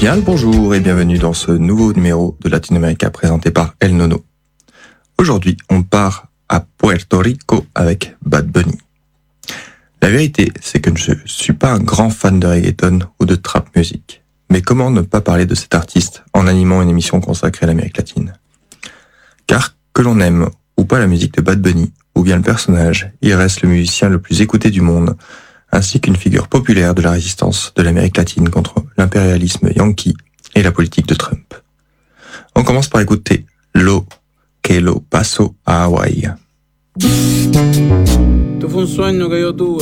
Bien le bonjour et bienvenue dans ce nouveau numéro de Latinoamérica présenté par El Nono. Aujourd'hui, on part à Puerto Rico avec Bad Bunny. La vérité, c'est que je ne suis pas un grand fan de reggaeton ou de trap music. Mais comment ne pas parler de cet artiste en animant une émission consacrée à l'Amérique latine ? Car que l'on aime ou pas la musique de Bad Bunny, ou bien le personnage, il reste le musicien le plus écouté du monde, ainsi qu'une figure populaire de la résistance de l'Amérique latine contre l'impérialisme yankee et la politique de Trump. On commence par écouter Lo que lo paso a Hawaii. Esto fue un sueño que yo tuve.